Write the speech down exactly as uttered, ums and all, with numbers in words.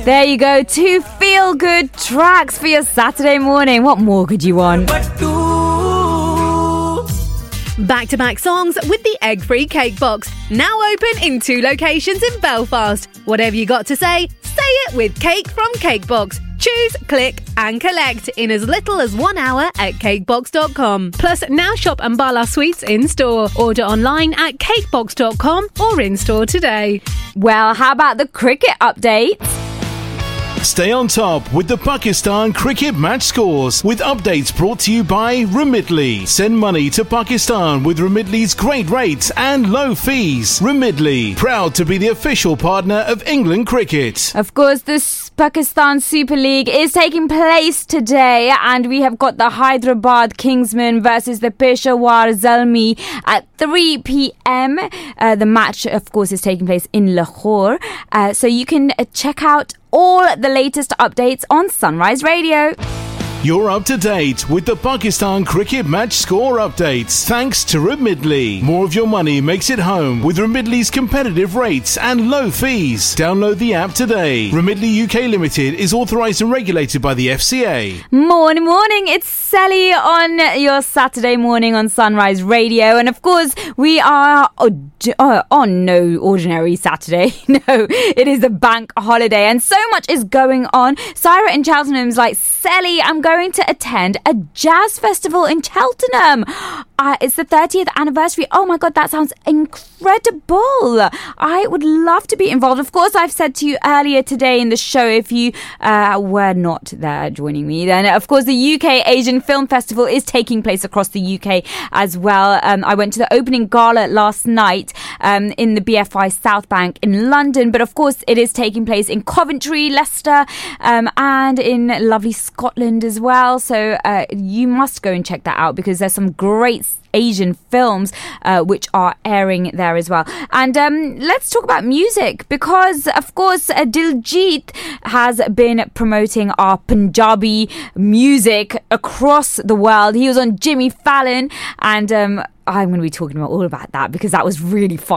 There you go, two feel-good tracks for your Saturday morning. What more could you want? Back-to-back songs with the egg-free cake box. Now open in two locations in Belfast. Whatever you got to say, say it with Cake from Cakebox. Choose, click and collect in as little as one hour at cakebox dot com. Plus, now shop Ambala Sweets in-store. Order online at cakebox dot com or in-store today. Well, how about the cricket update? Stay on top with the Pakistan cricket match scores with updates brought to you by Remitly. Send money to Pakistan with Remitly's great rates and low fees. Remitly, proud to be the official partner of England cricket. Of course, this Pakistan Super League is taking place today, and we have got the Hyderabad Kingsmen versus the Peshawar Zalmi at three p.m. Uh, the match, of course, is taking place in Lahore. Uh, so you can uh, check out all the latest updates on Sunrise Radio. You're up to date with the Pakistan cricket match score updates thanks to Remitly. More of your money makes it home with Remitly's competitive rates and low fees. Download the app today. Remitly U K Limited is authorised and regulated by the F C A. Morning, morning. It's Sally on your Saturday morning on Sunrise Radio. And of course, we are uh, on no ordinary Saturday. No, it is the bank holiday and so much is going on. Syra in Cheltenham's like, Sally, I'm going going to attend a jazz festival in Cheltenham. Uh, it's the thirtieth anniversary. Oh my God, that sounds incredible. I would love to be involved. Of course, I've said to you earlier today in the show, if you uh, were not there joining me, then of course the U K Asian Film Festival is taking place across the U K as well. Um, I went to the opening gala last night um, in the B F I South Bank in London, but of course it is taking place in Coventry, Leicester, um, and in lovely Scotland as well. So uh, you must go and check that out because there's some great Asian films uh, which are airing there as well. And um, let's talk about music because of course uh, Diljit has been promoting our Punjabi music across the world. He was on Jimmy Fallon and um, I'm going to be talking about all about that because that was really fun.